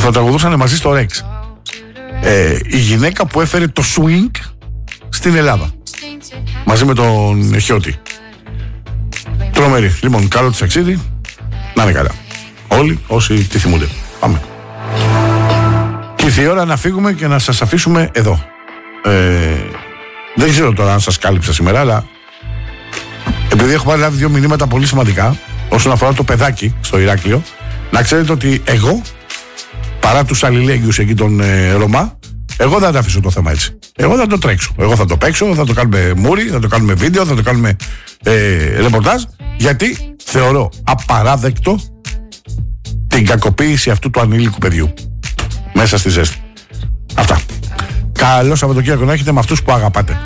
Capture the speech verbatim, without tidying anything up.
θα τραγουδούσαν μαζί στο Rex. Ε, η γυναίκα που έφερε το swing στην Ελλάδα. Μαζί με τον Χιώτη. Τρομερή. Λοιπόν, καλό της ταξίδι. Να είναι καλά. Όλοι όσοι τη θυμούνται. Πάμε. Και ήρθε η ώρα να φύγουμε και να σας αφήσουμε εδώ. Ε, δεν ξέρω τώρα αν σας κάλυψα σήμερα, αλλά επειδή έχω πάρει λάβει δύο μηνύματα πολύ σημαντικά όσον αφορά το παιδάκι στο Ηράκλειο, να ξέρετε ότι εγώ, παρά τους αλληλέγγυους εκεί τον ε, Ρωμά, εγώ δεν θα αφήσω το θέμα έτσι. Εγώ θα το τρέξω. Εγώ θα το παίξω, θα το κάνουμε μούρι, θα το κάνουμε βίντεο, θα το κάνουμε ε, ρεπορτάζ, γιατί θεωρώ απαράδεκτο την κακοποίηση αυτού του ανήλικου παιδιού μέσα στη ζέστη. Αυτά. Καλό Σαββατοκύριακο να έχετε με αυτούς που αγαπάτε.